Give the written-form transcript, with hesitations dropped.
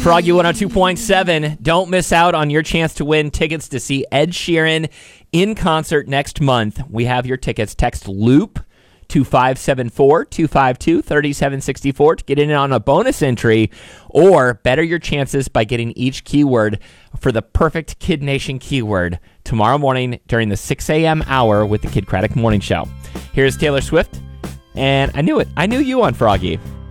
Froggy 102.7. Don't miss out on your chance to win tickets to see Ed Sheeran in concert next month. We have your tickets. Text LOOP to 574-252-3764 to get in on a bonus entry, or better your chances by getting each keyword for the perfect Kid Nation keyword tomorrow morning during the 6 a.m. hour with the Kid Craddock Morning Show. Here's Taylor Swift, and I knew it. I knew you on Froggy.